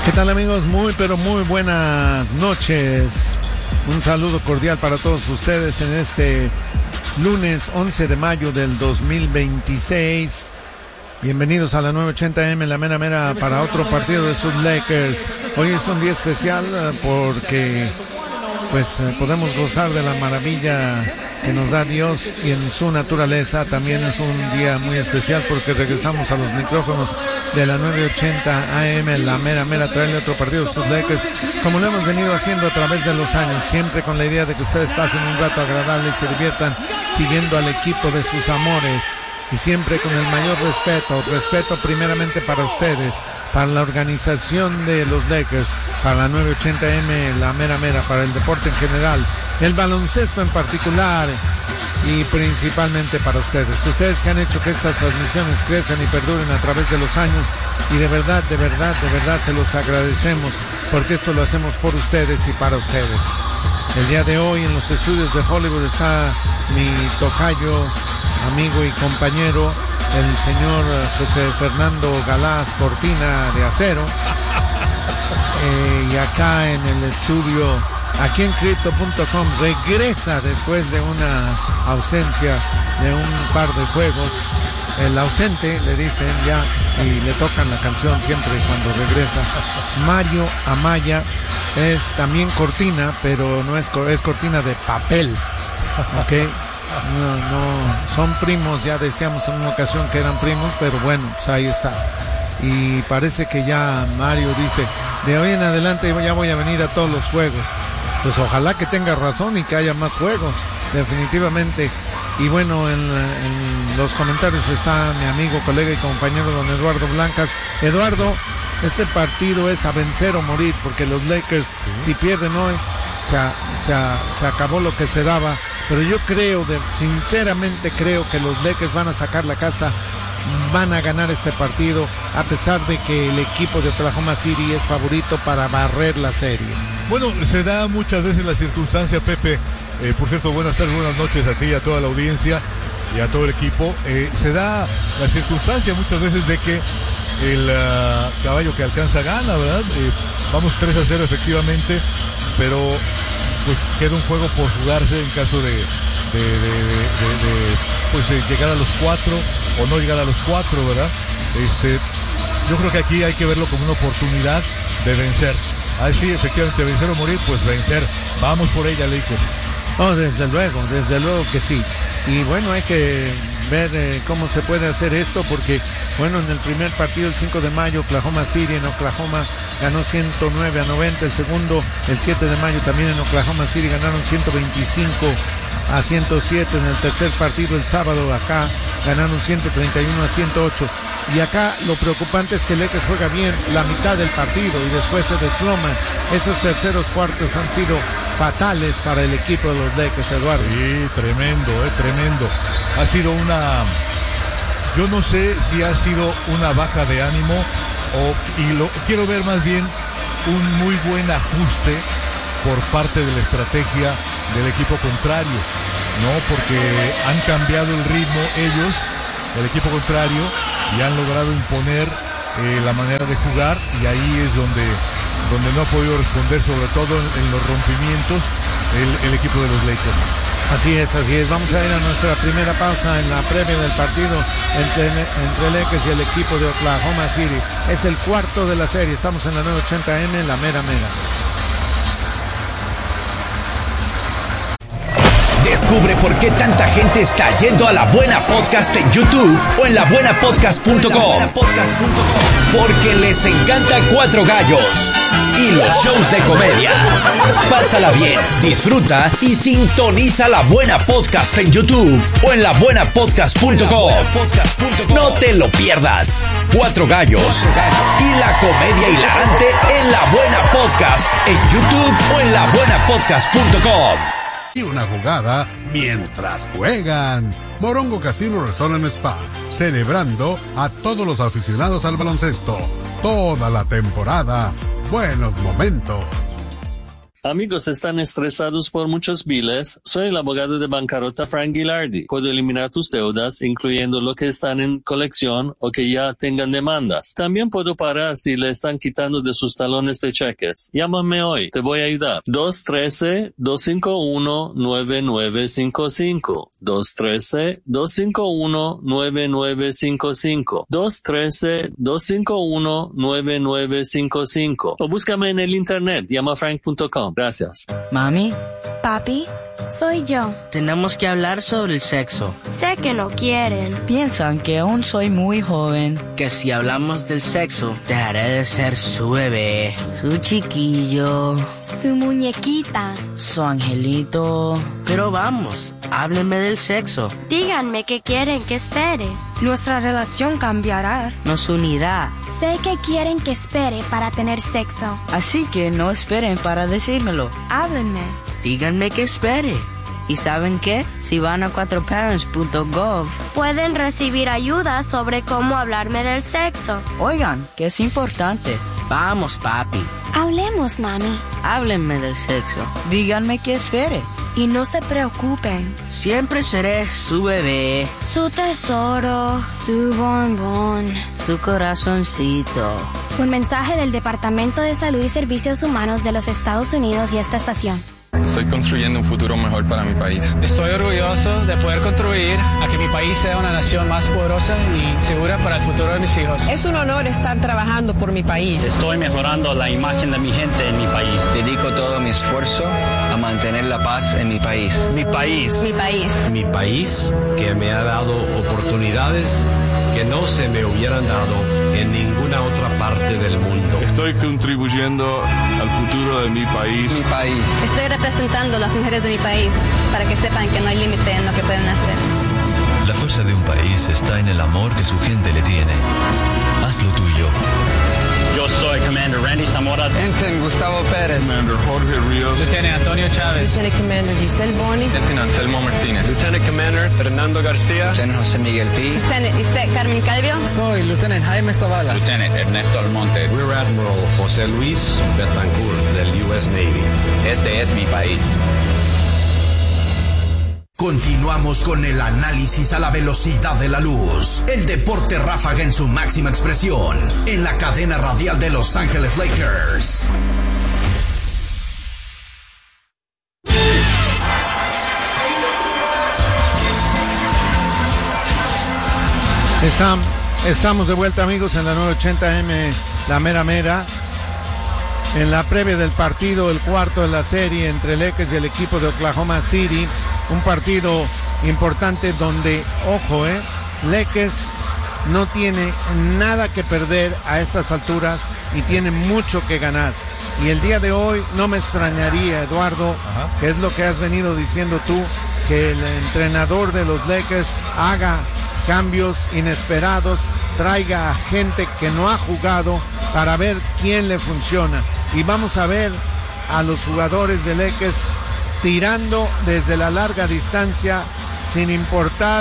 ¿Qué tal, amigos? Muy buenas noches. Un saludo cordial para todos ustedes en este lunes 11 de mayo del 2026. Bienvenidos a la 980M, la mera para otro partido de sus Lakers. Hoy es un día especial porque podemos gozar de la maravilla que nos da Dios y en su naturaleza. También es un día muy especial porque regresamos a los micrófonos de la 980 AM, la mera, traerle otro partido de sus Lakers, como lo hemos venido haciendo a través de los años, siempre con la idea de que ustedes pasen un rato agradable y se diviertan siguiendo al equipo de sus amores, y siempre con el mayor respeto primeramente para ustedes, para la organización de los Lakers, para la 980M, la mera, para el deporte en general, el baloncesto en particular, y principalmente para ustedes que han hecho que estas transmisiones crezcan y perduren a través de los años, y de verdad se los agradecemos, porque esto lo hacemos por ustedes y para ustedes. El día de hoy en los estudios de Hollywood está mi tocayo, amigo y compañero, el señor José Fernando Galás Cortina de Acero, y acá en el estudio, aquí en Crypto.com, regresa después de una ausencia de un par de juegos. El ausente, le dicen ya, y le tocan la canción siempre cuando regresa. Mario Amaya es también cortina, pero no es cortina de papel, ¿ok? No, son primos, ya decíamos en una ocasión que eran primos, pero bueno, pues ahí está. Y parece que ya Mario dice, de hoy en adelante ya voy a venir a todos los juegos. Pues ojalá que tenga razón y que haya más juegos, definitivamente. Y bueno, en los comentarios está mi amigo, colega y compañero don Eduardo Blancas. Eduardo, este partido es a vencer o morir, porque los Lakers, si pierden hoy, se acabó lo que se daba. Pero yo sinceramente creo que los Lakers van a sacar la casta, van a ganar este partido, a pesar de que el equipo de Oklahoma City es favorito para barrer la serie. Bueno, se da muchas veces la circunstancia, Pepe. Por cierto, buenas tardes, buenas noches a ti y a toda la audiencia y a todo el equipo. Se da la circunstancia muchas veces de que el caballo que alcanza gana, ¿verdad? Vamos 3-0 efectivamente, pero pues queda un juego por jugarse en caso de llegar a los 4 o no llegar a los 4, ¿verdad? Yo creo que aquí hay que verlo como una oportunidad de vencer. Sí, efectivamente, vencer o morir, pues vencer. Vamos por ella, Lakers. No, desde luego que sí. Y bueno, hay que ver cómo se puede hacer esto, porque bueno, en el primer partido, el 5 de mayo, Oklahoma City en Oklahoma ganó 109-90. El segundo, el 7 de mayo, también en Oklahoma City ganaron 125-107. En el tercer partido, el sábado, acá ganaron 131-108. Y acá lo preocupante es que Lakers juega bien la mitad del partido y después se desploman. Esos terceros cuartos han sido fatales para el equipo de los Lakers, Eduardo. Sí, tremendo. Ha sido yo no sé si ha sido una baja de ánimo quiero ver más bien un muy buen ajuste por parte de la estrategia del equipo contrario, ¿no? Porque han cambiado el ritmo ellos, el equipo contrario, y han logrado imponer la manera de jugar, y ahí es donde no ha podido responder, sobre todo en los rompimientos, el equipo de los Lakers. Así es. Vamos a ir a nuestra primera pausa en la previa del partido entre Lakers y el equipo de Oklahoma City. Es el cuarto de la serie. Estamos en la 980M, la mera. Descubre por qué tanta gente está yendo a La Buena Podcast en YouTube o en labuenapodcast.com. Porque les encanta Cuatro Gallos y los shows de comedia. Pásala bien, disfruta y sintoniza La Buena Podcast en YouTube o en labuenapodcast.com. No te lo pierdas. Cuatro Gallos y la comedia hilarante en La Buena Podcast en YouTube o en labuenapodcast.com. Y una jugada mientras juegan. Morongo Casino Resort and Spa, celebrando a todos los aficionados al baloncesto. Toda la temporada, buenos momentos. Amigos, ¿están estresados por muchos biles? Soy el abogado de bancarrota Frank Gilardi. Puedo eliminar tus deudas, incluyendo lo que están en colección o que ya tengan demandas. También puedo parar si le están quitando de sus talones de cheques. Llámame hoy, te voy a ayudar. 213-251-9955. 213-251-9955. 213-251-9955. O búscame en el internet, llamafrank.com. Gracias. Mami. Papi, soy yo. Tenemos que hablar sobre el sexo. Sé que no quieren. Piensan que aún soy muy joven. Que si hablamos del sexo, dejaré de ser su bebé, su chiquillo, su muñequita, su angelito. Pero vamos, háblenme del sexo. Díganme qué quieren que espere. Nuestra relación cambiará. Nos unirá. Sé que quieren que espere para tener sexo. Así que no esperen para decírmelo. Háblenme. Díganme que espere. ¿Y saben qué? Si van a 4parents.gov, pueden recibir ayuda sobre cómo hablarme del sexo. Oigan, que es importante. Vamos, papi. Hablemos, mami. Háblenme del sexo. Díganme que espere. Y no se preocupen. Siempre seré su bebé, su tesoro, su bombón, su corazoncito. Un mensaje del Departamento de Salud y Servicios Humanos de los Estados Unidos y esta estación. Estoy construyendo un futuro mejor para mi país. Estoy orgulloso de poder contribuir a que mi país sea una nación más poderosa y segura para el futuro de mis hijos. Es un honor estar trabajando por mi país. Estoy mejorando la imagen de mi gente en mi país. Dedico todo mi esfuerzo a mantener la paz en mi país. Mi país. Mi país. Mi país, que me ha dado oportunidades que no se me hubieran dado en ninguna otra parte del mundo. Estoy contribuyendo al futuro de mi país. Mi país. Estoy representando a las mujeres de mi país para que sepan que no hay límite en lo que pueden hacer. La fuerza de un país está en el amor que su gente le tiene. Haz lo tuyo. Yo soy Commander Randy Zamora. Ensign Gustavo Pérez. Commander Jorge Ríos. Lieutenant Antonio Chávez. Lieutenant Commander Giselle Bonis. Lieutenant Anselmo Martínez. Lieutenant Commander Fernando García. Lieutenant José Miguel P. Lieutenant Isaac Carmen Calvio. Soy Lieutenant Jaime Zavala. Lieutenant Ernesto Almonte. Rear Admiral José Luis Betancourt del US Navy. Este es mi país. Continuamos con el análisis a la velocidad de la luz. El deporte ráfaga en su máxima expresión. En la cadena radial de Los Ángeles Lakers. Estamos de vuelta, amigos, en la 980M, la mera mera. En la previa del partido, el cuarto de la serie entre Lakers y el equipo de Oklahoma City. Un partido importante donde, ojo, Lakers no tiene nada que perder a estas alturas y tiene mucho que ganar. Y el día de hoy no me extrañaría, Eduardo, que es lo que has venido diciendo tú, que el entrenador de los Lakers haga cambios inesperados, traiga a gente que no ha jugado para ver quién le funciona. Y vamos a ver a los jugadores de Lakers tirando desde la larga distancia sin importar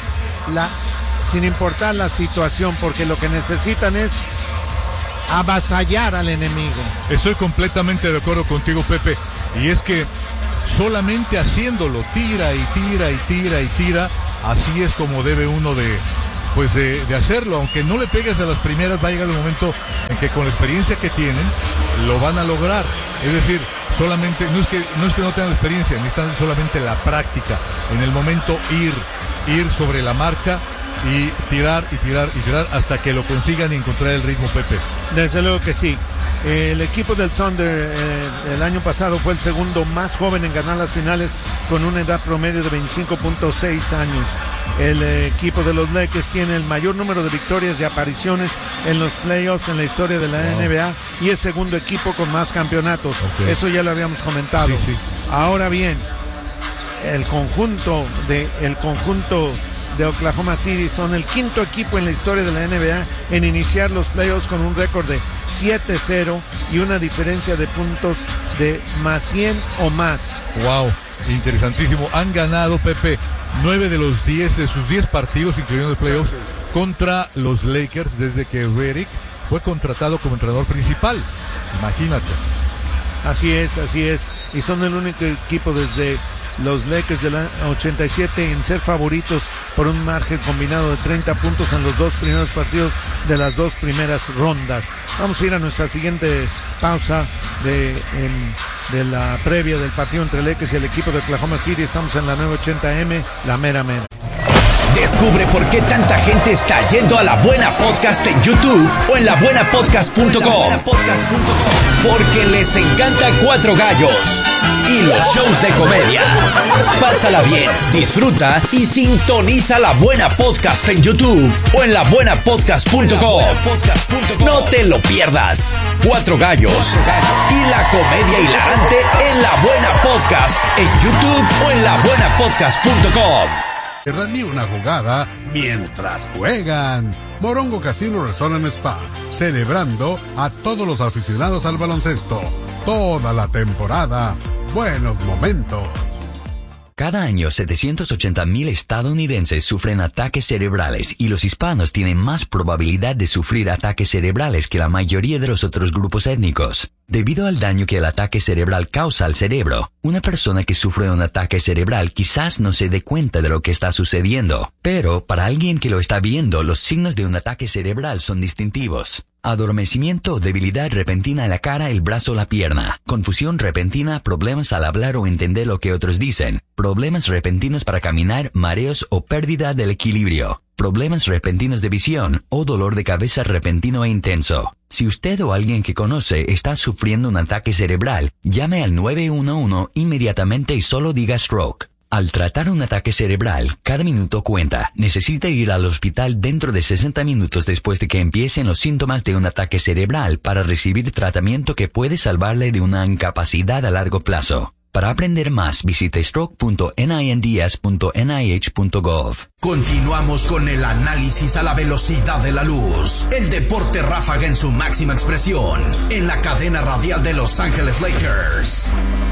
la situación, porque lo que necesitan es avasallar al enemigo. Estoy completamente de acuerdo contigo, Pepe, y es que solamente haciéndolo, tira y tira y tira y tira, así es como debe uno de hacerlo. Aunque no le pegues a las primeras, va a llegar el momento en que con la experiencia que tienen lo van a lograr. Es decir, solamente no es que no tengan experiencia, necesitan solamente la práctica. En el momento ir sobre la marca y tirar y tirar y tirar hasta que lo consigan y encontrar el ritmo, Pepe. Desde luego que sí. El equipo del Thunder el año pasado fue el segundo más joven en ganar las finales con una edad promedio de 25.6 años. El equipo de los Lakers tiene el mayor número de victorias y apariciones en los playoffs en la historia de la NBA y es segundo equipo con más campeonatos. Okay. Eso ya lo habíamos comentado. Sí. Ahora bien, el conjunto de Oklahoma City son el quinto equipo en la historia de la NBA en iniciar los playoffs con un récord de 7-0 y una diferencia de puntos de más 100 o más. Wow, interesantísimo. Han ganado, Pepe, 9 de los 10 de sus 10 partidos, incluyendo los playoffs, contra los Lakers desde que Redick fue contratado como entrenador principal. Imagínate. Así es. Y son el único equipo desde los Lakers del 87 en ser favoritos por un margen combinado de 30 puntos en los 2 primeros partidos de las 2 primeras rondas. Vamos a ir a nuestra siguiente pausa de la previa del partido entre Lakers y el equipo de Oklahoma City. Estamos en la 980M, la mera. Descubre por qué tanta gente está yendo a La Buena Podcast en YouTube o en labuenapodcast.com. Porque les encanta Cuatro Gallos y los shows de comedia. Pásala bien, disfruta y sintoniza La Buena Podcast en YouTube o en labuenapodcast.com. No te lo pierdas. Cuatro Gallos y la comedia hilarante en La Buena Podcast en YouTube o en labuenapodcast.com. Ni una jugada mientras juegan. Morongo Casino Resort and Spa, celebrando a todos los aficionados al baloncesto. Toda la temporada, buenos momentos. Cada año 780,000 estadounidenses sufren ataques cerebrales y los hispanos tienen más probabilidad de sufrir ataques cerebrales que la mayoría de los otros grupos étnicos. Debido al daño que el ataque cerebral causa al cerebro, una persona que sufre un ataque cerebral quizás no se dé cuenta de lo que está sucediendo, pero para alguien que lo está viendo, los signos de un ataque cerebral son distintivos. Adormecimiento o debilidad repentina en la cara, el brazo o la pierna. Confusión repentina, problemas al hablar o entender lo que otros dicen. Problemas repentinos para caminar, mareos o pérdida del equilibrio. Problemas repentinos de visión o dolor de cabeza repentino e intenso. Si usted o alguien que conoce está sufriendo un ataque cerebral, llame al 911 inmediatamente y solo diga stroke. Al tratar un ataque cerebral, cada minuto cuenta. Necesita ir al hospital dentro de 60 minutos después de que empiecen los síntomas de un ataque cerebral para recibir tratamiento que puede salvarle de una incapacidad a largo plazo. Para aprender más, visite stroke.ninds.nih.gov. Continuamos con el análisis a la velocidad de la luz. El deporte ráfaga en su máxima expresión. En la cadena radial de Los Ángeles Lakers.